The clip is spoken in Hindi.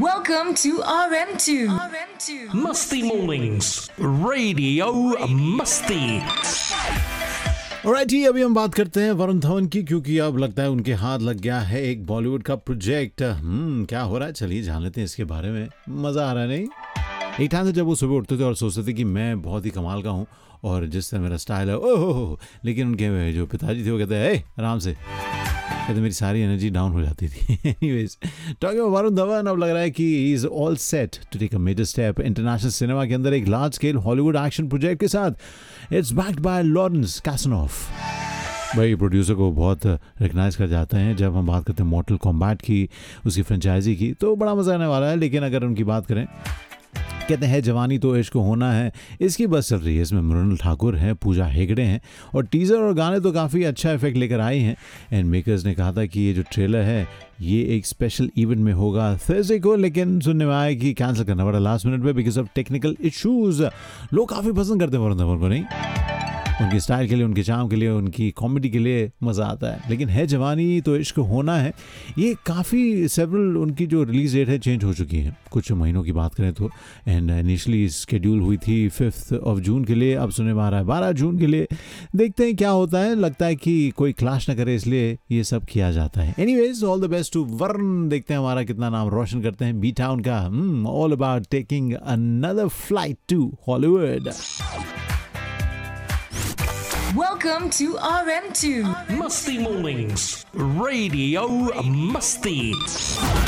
Welcome to RM2. Musty Mornings, Radio Musty. Alright जी, अभी हम बात करते हैं वरुण धवन की, क्योंकि अब लगता है उनके हाथ लग गया है एक बॉलीवुड का प्रोजेक्ट। क्या हो रहा है, चलिए जान लेते हैं इसके बारे में। मज़ा आ रहा है नहीं? एक टाइम से जब वो सुबह उठते थे और सोचते थे कि मैं बहुत ही कमाल का हूँ और जिस तरह मेरा स्टाइल है ओह, लेकिन उनके जो पिताजी थे वो कहते हैं आराम से, कहते मेरी सारी एनर्जी डाउन हो जाती थी। Anyways, talking about Varun Dhawan, अब लग रहा है कि he is all set to take a major step international cinema के अंदर एक large scale Hollywood action project के साथ। It's backed by Lawrence कैसनॉफ। भाई प्रोड्यूसर को बहुत रिकग्नाइज कर जाते हैं जब हम बात करते हैं मॉर्टल कॉम्बैट की, उसकी फ्रेंचाइजी की, तो बड़ा मज़ा आने वाला है। लेकिन अगर उनकी बात करें, कहते हैं जवानी तो इश्क होना है, इसकी बस चल रही है। इसमें मृणाल ठाकुर हैं, पूजा हेगड़े हैं और टीज़र और गाने तो काफ़ी अच्छा इफेक्ट लेकर आए हैं। एंड मेकर्स ने कहा था कि ये जो ट्रेलर है ये एक स्पेशल इवेंट में होगा थर्सडे को, लेकिन सुनने में आया कि कैंसिल करना पड़ा लास्ट मिनट में बिकॉज ऑफ टेक्निकल इशूज़। लोग काफ़ी पसंद करते हैं वरुण धवन को, नहीं? उनकी स्टाइल के लिए, उनके चार्म के लिए, उनकी कॉमेडी के लिए मज़ा आता है। लेकिन है जवानी तो इश्क होना है, ये काफ़ी सेवरल उनकी जो रिलीज़ डेट है चेंज हो चुकी है कुछ महीनों की बात करें तो। एंड इनिशियली शेड्यूल हुई थी 5 जून के लिए, अब सुनने में आ रहा है 12 जून के लिए। देखते हैं क्या होता है, लगता है कि कोई क्लैश ना करे इसलिए ये सब किया जाता है। Anyways, all the best to Varun. देखते हैं हमारा कितना नाम रोशन करते हैं बी टाउन का। All about taking another flight to Hollywood. Welcome to RM2. Musty Mornings, Radio Musty.